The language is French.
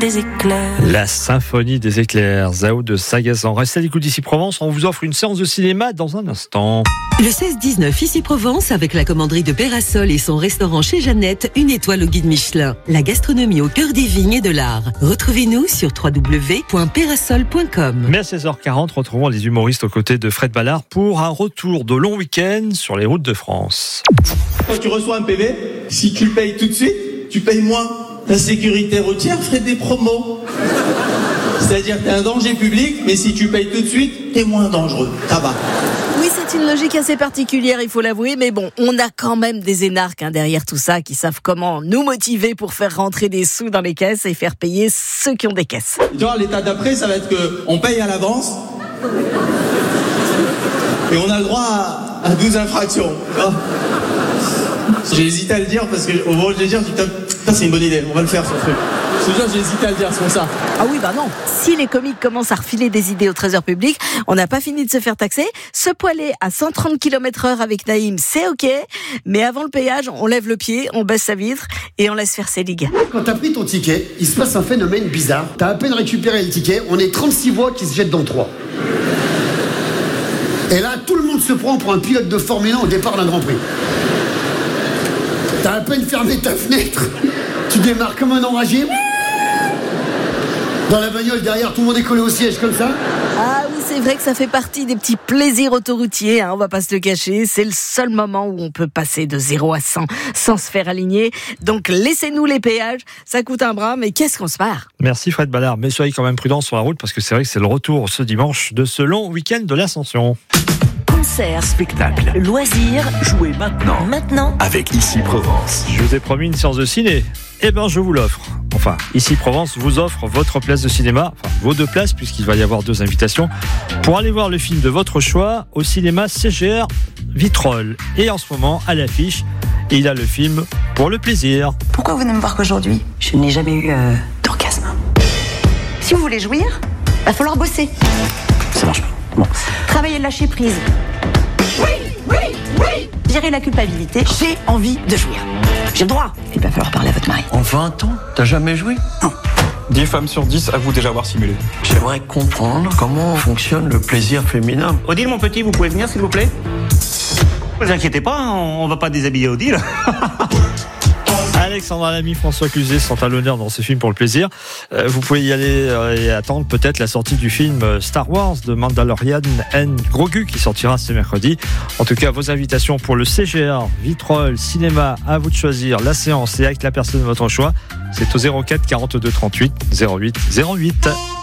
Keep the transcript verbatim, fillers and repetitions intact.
des éclairs. La symphonie des éclairs, Zao de Sagazan. Restez à l'écoute d'Ici Provence, on vous offre une séance de cinéma dans un instant. Le seize dix-neuf Ici Provence avec la commanderie de Pérasol et son restaurant chez Jeannette, une étoile au guide Michelin. La gastronomie au cœur des vignes et de l'art. Retrouvez-nous sur w w w point pérasol point com. Mais à seize heures quarante, retrouvons les humoristes aux côtés de Fred Ballard pour un retour de long week-end sur les routes de France. Quand tu reçois un P V, si tu le payes tout de suite, tu payes moins. La sécurité routière ferait des promos. C'est-à-dire que t'es un danger public, mais si tu payes tout de suite, t'es moins dangereux. Ça va. Oui, c'est une logique assez particulière, il faut l'avouer, mais bon, on a quand même des énarques hein, derrière tout ça qui savent comment nous motiver pour faire rentrer des sous dans les caisses et faire payer ceux qui ont des caisses. Tu vois, l'état d'après, ça va être qu'on paye à l'avance et on a le droit à, à douze infractions. J'ai hésité à le dire parce qu'au moment où je vais dire, ça c'est une bonne idée, on va le faire ce truc. Je te jure, j'ai hésité à le dire, c'est pour ça. Ah oui, bah non. Si les comiques commencent à refiler des idées au trésor public, on n'a pas fini de se faire taxer. Se poiler à cent trente kilomètres heure avec Naïm, c'est ok. Mais avant le péage, on lève le pied, on baisse sa vitre et on laisse faire ses ligues. Quand t'as pris ton ticket, il se passe un phénomène bizarre. T'as à peine récupéré le ticket, on est trente-six voix qui se jettent dans le trois. Et là, tout le monde se prend pour un pilote de Formule un au départ d'un Grand Prix. T'as à peine fermé ta fenêtre, tu démarres comme un enragé. Dans la bagnole derrière, tout le monde est collé au siège comme ça. Ah oui, c'est vrai que ça fait partie des petits plaisirs autoroutiers, hein, on va pas se le cacher. C'est le seul moment où on peut passer de zéro à cent sans se faire aligner. Donc laissez-nous les péages, ça coûte un bras, mais qu'est-ce qu'on se marre. Merci Fred Ballard, mais soyez quand même prudents sur la route parce que c'est vrai que c'est le retour ce dimanche de ce long week-end de l'Ascension. Concert, spectacle, loisirs, jouez maintenant, maintenant, avec Ici Provence. Je vous ai promis une séance de ciné. Eh ben, je vous l'offre. Enfin, Ici Provence vous offre votre place de cinéma, enfin vos deux places puisqu'il va y avoir deux invitations pour aller voir le film de votre choix au cinéma C G R Vitrolles. Et en ce moment, à l'affiche, il y a le film Pour le plaisir. Pourquoi vous ne me voir qu'aujourd'hui ? Je n'ai jamais eu euh, d'orgasme. Si vous voulez jouir, va falloir bosser. Ça marche pas. Bon. Travailler le lâcher prise. Oui, oui, oui. Virer la culpabilité. J'ai envie de jouir. J'ai le droit. Il va falloir parler à votre mari. En vingt ans, t'as jamais joué ? Non. dix femmes sur dix avouent déjà avoir simulé. J'aimerais comprendre comment fonctionne le plaisir féminin. Odile, mon petit, vous pouvez venir, s'il vous plaît ? Ne vous inquiétez pas, on va pas déshabiller Odile. Alexandra Lamy, François Cluzet sont à l'honneur dans ce film Pour le plaisir. Euh, vous pouvez y aller euh, et attendre peut-être la sortie du film Star Wars de Mandalorian and Grogu qui sortira ce mercredi. En tout cas, vos invitations pour le C G R Vitrolles Cinéma, à vous de choisir la séance et avec la personne de votre choix. C'est au zéro quatre quarante-deux trente-huit zéro huit zéro huit.